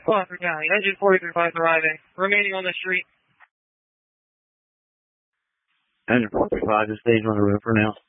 Spofford County, engine 435 arriving. Remaining on the street. Engine 435 is staged on the road for now.